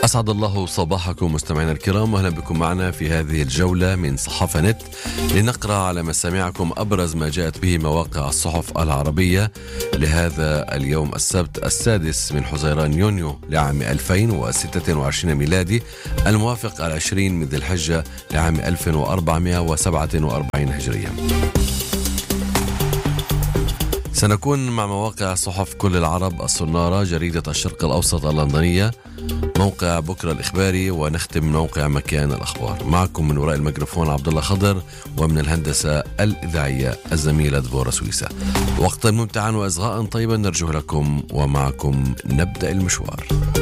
أسعد الله صباحكم مستمعينا الكرام، وأهلا بكم معنا في هذه الجولة من صحافة نت لنقرأ على مسامعكم أبرز ما جاءت به مواقع الصحف العربية لهذا اليوم السبت 6 من حزيران يونيو لعام 2026 ميلادي، الموافق على 20 من ذي الحجة لعام 1447 هجرية. سنكون مع مواقع صحف كل العرب، الصنارة، جريدة الشرق الأوسط اللندنية، موقع بكرة الإخباري، ونختم موقع مكان الأخبار. معكم من وراء الميكروفون عبد الله خضر، ومن الهندسة الإذاعية الزميلة دبورة سويسة. وقتا ممتعا وإصغاء طيبا نرجو لكم، ومعكم نبدأ المشوار.